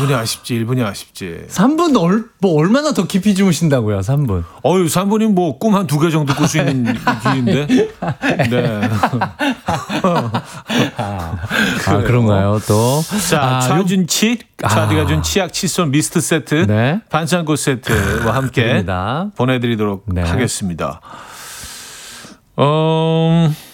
1분이 아쉽지. 1분이 아쉽지. 3분 뭐 얼마나 더 깊이 주무신다고요? 3분. 3분이 뭐 꿈 한 2개 정도 꿀 수 있는 길인데. 네. 그런가요, 또? 자, 최준치 차디가 준 치약 칫솔 미스트 세트, 네. 반창고 세트와 함께 드립니다. 보내드리도록 네. 하겠습니다.